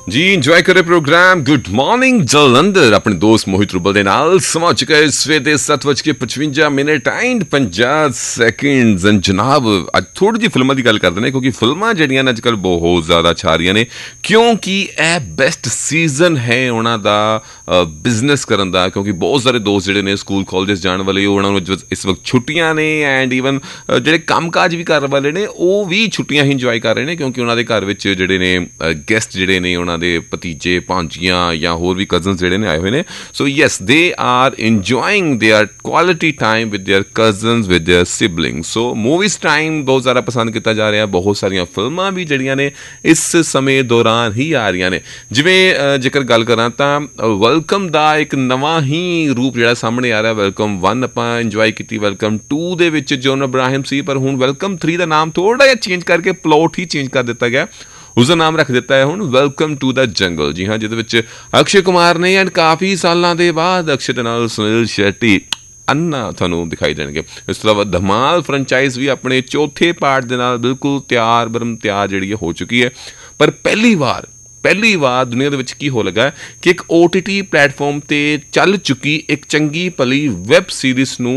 जी enjoy करे programme good morning Jalandhar अपने दोस्त मोहित रुबल ਦੇ ਨਾਲ ਸਮਾਂ ਚੁੱਕਾ ਹੈ ਸਵੇਰ ਦੇ 7:55 ਐਂਡ 50 ਸੈਕਿੰਡਸ ਐਂਡ ਜਨਾਬ ਅੱਜ ਥੋੜੀ ਜਿਹੀ ਫਿਲਮਾਂ ਦੀ ਗੱਲ ਕਰਦੇ ਨੇ ਕਿਉਂਕਿ ਫਿਲਮਾਂ ਜਿਹੜੀਆਂ ਨੇ ਅੱਜ ਕੱਲ੍ਹ ਬਹੁਤ ਜ਼ਿਆਦਾ ਛਾ ਰਹੀਆਂ ਨੇ ਕਿਉਂਕਿ ਇਹ ਬੈਸਟ ਸੀਜ਼ਨ ਹੈ ਉਹਨਾਂ ਦਾ ਬਿਜ਼ਨਸ ਕਰਨ ਦਾ ਕਿਉਂਕਿ ਬਹੁਤ ਸਾਰੇ ਦੋਸਤ ਜਿਹੜੇ ਨੇ ਸਕੂਲ ਕਾਲਜ ਜਾਣ ਵਾਲੇ ਉਹਨਾਂ ਨੂੰ ਇਸ ਵਕਤ ਛੁੱਟੀਆਂ ਨੇ ਐਂਡ ਈਵਨ ਜਿਹੜੇ ਕੰਮਕਾਜ ਵੀ ਕਰਨ ਵਾਲੇ ਨੇ ਉਹ ਵੀ ਛੁੱਟੀਆਂ ਹੀ ਇੰਜੋਏ ਕਰ ਰਹੇ ਨੇ ਕਿਉਂਕਿ ਉਹਨਾਂ ਦੇ ਘਰ ਵਿੱਚ ਜਿਹੜੇ ਨੇ ਗੈਸਟ ਜਿਹੜੇ ਨੇ ਉਹਨਾਂ ਦੇ ਭਤੀਜੇ ਭਾਂਜੀਆਂ ਜਾਂ ਹੋਰ ਵੀ ਕਜ਼ਨਸ ਜਿਹੜੇ ਨੇ ਆਏ ਹੋਏ ਨੇ so yes they are enjoying there quality time with there cousins with there sibling so movies time ਬਹੁਤ ਜ਼ਿਆਦਾ ਪਸੰਦ ਕੀਤਾ ਜਾ ਰਿਹਾ ਬਹੁਤ ਸਾਰੀਆਂ ਫਿਲਮਾਂ ਵੀ ਜਿਹੜੀਆਂ ਨੇ ਇਸ ਸਮੇਂ ਦੌਰਾਨ ਹੀ ਆ ਰਹੀਆਂ ਨੇ ਜਿਵੇਂ ਜੇਕਰ ਗੱਲ ਕਰਾਂ ਤਾਂ ਵੈਲਕਮ ਦਾ ਇੱਕ ਨਵਾਂ ਹੀ ਰੂਪ ਜਿਹੜਾ ਸਾਹਮਣੇ ਆ ਰਿਹਾ ਵੈਲਕਮ 1 ਆਪਾਂ ਇੰਜੋਏ ਕੀਤੀ ਵੈਲਕਮ 2 ਦੇ ਵਿੱਚ ਜੌਨ ਅਬਰਾਹਮ ਸੀ ਪਰ ਹੁਣ ਵੈਲਕਮ 3 ਦਾ ਨਾਮ ਥੋੜ੍ਹਾ ਜਿਹਾ ਚੇਂਜ ਕਰਕੇ ਪਲੋਟ ਹੀ ਚੇਂਜ ਕਰ ਦਿੱਤਾ ਗਿਆ ਉਸਦਾ ਨਾਮ ਰੱਖ ਦਿੱਤਾ ਹੈ ਹੁਣ ਵੈਲਕਮ ਟੂ ਦਾ ਜੰਗਲ ਜੀ ਹਾਂ ਜਿਹਦੇ ਵਿੱਚ ਅਕਸ਼ੇ ਕੁਮਾਰ ਨੇ ਐਂਡ ਕਾਫੀ ਸਾਲਾਂ ਦੇ ਬਾਅਦ ਅਕਸ਼ੇ ਦੇ ਨਾਲ ਸੁਨੀਲ ਸ਼ੈਟੀ ਅੰਨਾ ਤੁਹਾਨੂੰ ਦਿਖਾਈ ਦੇਣਗੇ ਇਸ ਤੋਂ ਇਲਾਵਾ ਧਮਾਲ ਫਰੈਂਚਾਈਜ਼ ਵੀ ਆਪਣੇ ਚੌਥੇ ਪਾਰਟ ਦੇ ਨਾਲ ਬਿਲਕੁਲ ਤਿਆਰ ਤਿਆਰ ਜਿਹੜੀ ਹੋ ਚੁੱਕੀ ਹੈ ਪਰ ਪਹਿਲੀ ਵਾਰ ਦੁਨੀਆ ਦੇ ਵਿੱਚ ਕੀ ਹੋ ਲੱਗਾ ਕਿ ਇੱਕ OTT ਪਲੇਟਫਾਰਮ 'ਤੇ ਚੱਲ ਚੁੱਕੀ ਇੱਕ ਚੰਗੀ ਭਲੀ ਵੈਬ ਸੀਰੀਜ਼ ਨੂੰ